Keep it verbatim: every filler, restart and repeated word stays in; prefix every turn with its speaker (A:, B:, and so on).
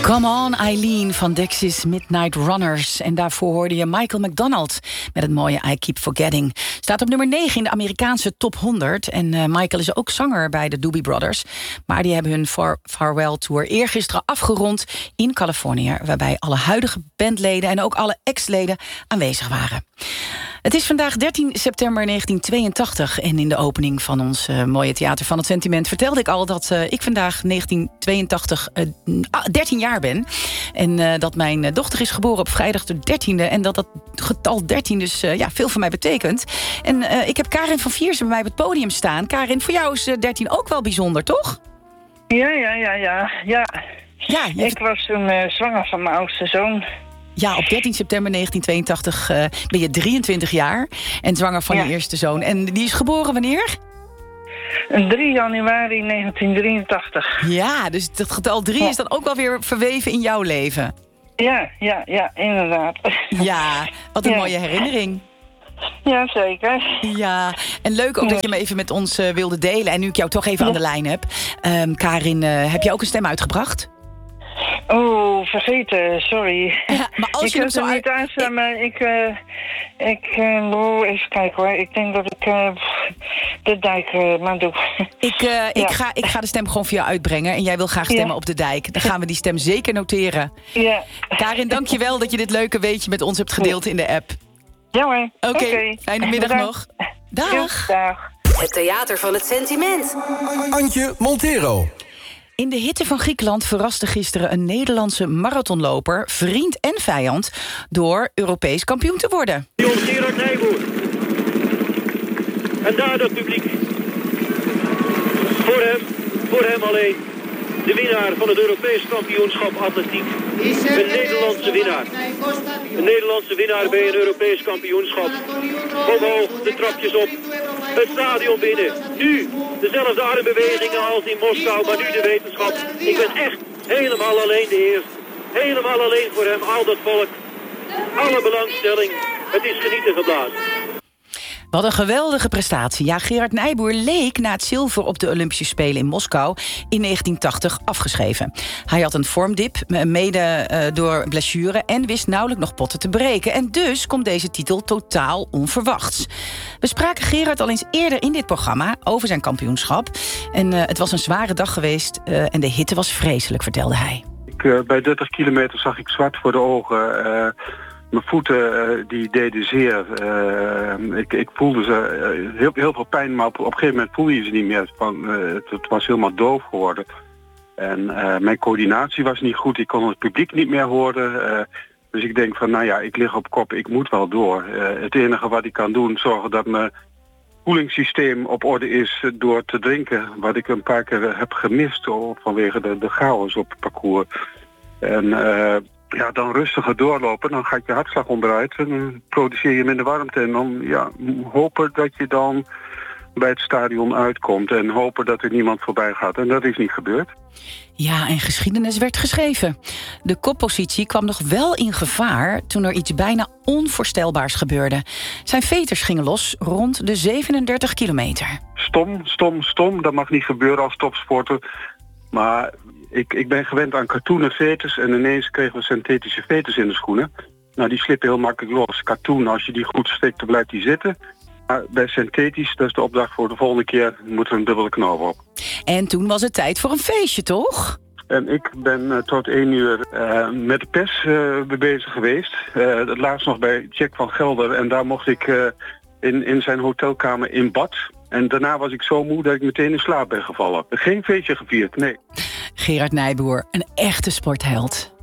A: Come On Eileen van Dexys Midnight Runners. En daarvoor hoorde je Michael McDonald met het mooie I Keep Forgetting. Staat op nummer negen in de Amerikaanse top honderd. En uh, Michael is ook zanger bij de Doobie Brothers. Maar die hebben hun far- Farewell Tour eergisteren afgerond in Californië, waarbij alle huidige bandleden en ook alle ex-leden aanwezig waren. Het is vandaag dertien september negentien tweeëntachtig... en in de opening van ons uh, mooie Theater van het Sentiment vertelde ik al dat uh, ik vandaag negentien tweeëntachtig uh, dertien jaar ben. En uh, dat mijn uh, dochter is geboren op vrijdag de dertiende... en dat dat getal dertien dus uh, ja, veel voor mij betekent. En uh, ik heb Karin van Viersen bij mij op het podium staan. Karin, voor jou is uh, dertien ook wel bijzonder, toch?
B: Ja, ja, ja, ja. ja.
A: ja je...
B: Ik was toen uh, zwanger van mijn oudste zoon.
A: Ja, op dertien september negentien tweeëntachtig uh, ben je drieëntwintig jaar en zwanger van ja. je eerste zoon. En die is geboren wanneer?
B: drie januari negentien drieëntachtig.
A: Ja, dus dat getal drie ja. is dan ook wel weer verweven in jouw leven.
B: Ja, ja, ja, inderdaad.
A: Ja, wat een
B: ja.
A: mooie herinnering.
B: Ja, zeker.
A: Ja, en leuk ook dat je me even met ons uh, wilde delen. En nu ik jou toch even ja. aan de lijn heb. Um, Karin, uh, heb je ook een stem uitgebracht?
B: Oh, vergeten, sorry.
A: Ja, maar als
B: ik
A: je hem zo
B: niet
A: uit...
B: aanstemmen. Ik, uh, ik uh, oh, even kijken hoor. Ik denk dat ik uh, de dijk uh, maar doe.
A: Ik, uh, ja. ik, ga, ik ga de stem gewoon voor jou uitbrengen. En jij wil graag stemmen ja. op de dijk. Dan gaan we die stem zeker noteren.
B: Ja.
A: Karin, dank je wel dat je dit leuke weetje met ons hebt gedeeld in de app.
B: Ja hoor.
A: Oké, okay. okay. Fijne middag
B: Bedankt.
A: nog. Dag.
B: Ja, dag.
C: Het Theater van het Sentiment.
D: Antje Montero.
A: In de hitte van Griekenland verraste gisteren een Nederlandse marathonloper, vriend en vijand, door Europees kampioen te worden.
E: Gerard Nijboer. En daar dat publiek. Voor hem, voor hem alleen. De winnaar van het Europees kampioenschap atletiek. Een Nederlandse winnaar. Een Nederlandse winnaar bij een Europees kampioenschap. Omhoog, de trapjes op. Het stadion binnen. Nu dezelfde armbewegingen als in Moskou, maar nu de wetenschap. Ik ben echt helemaal alleen de eerste. Helemaal alleen voor hem, al dat volk. Alle belangstelling. Het is genieten geblazen.
A: Wat een geweldige prestatie. Ja, Gerard Nijboer leek na het zilver op de Olympische Spelen in Moskou in negentien tachtig afgeschreven. Hij had een vormdip, mede uh, door blessure, en wist nauwelijks nog potten te breken. En dus komt deze titel totaal onverwachts. We spraken Gerard al eens eerder in dit programma over zijn kampioenschap. En uh, het was een zware dag geweest uh, en de hitte was vreselijk, vertelde hij.
F: Ik, uh, bij dertig kilometer zag ik zwart voor de ogen. Uh... Mijn voeten uh, die deden zeer. Uh, ik, ik voelde ze uh, heel, heel veel pijn, maar op, op een gegeven moment voelde je ze niet meer. Van, uh, het, het was helemaal doof geworden. En uh, mijn coördinatie was niet goed. Ik kon het publiek niet meer horen. Uh, dus ik denk van, nou ja, ik lig op kop, ik moet wel door. Uh, het enige wat ik kan doen, zorgen dat mijn koelingssysteem op orde is door te drinken. Wat ik een paar keer heb gemist vanwege de, de chaos op het parcours. En... Uh, Ja, dan rustiger doorlopen, dan gaat je hartslag onderuit en dan produceer je minder warmte. En dan ja, hopen dat je dan bij het stadion uitkomt en hopen dat er niemand voorbij gaat. En dat is niet gebeurd.
A: Ja, en geschiedenis werd geschreven. De koppositie kwam nog wel in gevaar toen er iets bijna onvoorstelbaars gebeurde. Zijn veters gingen los rond de zevenendertig kilometer.
F: Stom, stom, stom. Dat mag niet gebeuren als topsporter. Maar ik, ik ben gewend aan katoenen veters en ineens kregen we synthetische veters in de schoenen. Nou, die slippen heel makkelijk los. Katoen, als je die goed stikt, dan blijft die zitten. Maar bij synthetisch, dat is de opdracht voor de volgende keer, moet er een dubbele knoop op.
A: En toen was het tijd voor een feestje, toch?
F: En ik ben uh, tot één uur uh, met de pers uh, bezig geweest. Uh, het laatst nog bij Jack van Gelder en daar mocht ik uh, in, in zijn hotelkamer in bad. En daarna was ik zo moe dat ik meteen in slaap ben gevallen. Geen feestje gevierd, nee.
A: Gerard Nijboer, een echte sportheld.